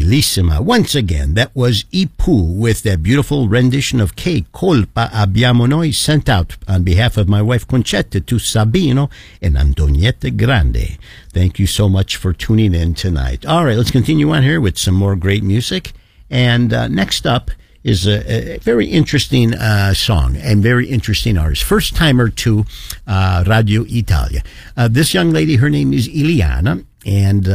Bellissima. Once again, that was Ipu with that beautiful rendition of Che Colpa Abbiamo Noi, sent out on behalf of my wife Concetta to Sabino and Antonietta Grande. Thank you so much for tuning in tonight. All right, let's continue on here with some more great music. And next up is a very interesting song and very interesting artist. First timer to Radio Italia. This young lady, her name is Iliana, and